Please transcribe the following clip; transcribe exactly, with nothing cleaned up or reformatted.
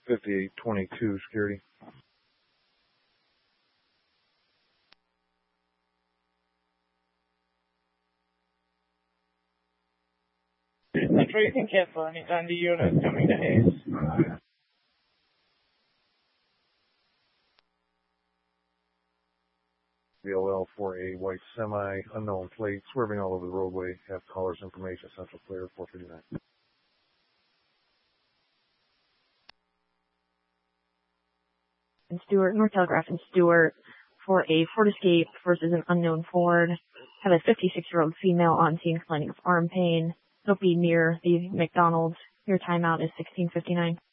fifty-eight twenty-two, security. Metro, you can cancel anytime the unit coming to Hayes. V O L for a white semi, unknown plate, swerving all over the roadway. Have caller's information, Central Clear, four fifty-nine. And Stewart, North Telegraph and Stewart for a Ford Escape versus an unknown Ford. Have a fifty-six-year-old female on scene complaining of arm pain. It'll be near the McDonald's. Your timeout is sixteen fifty-nine.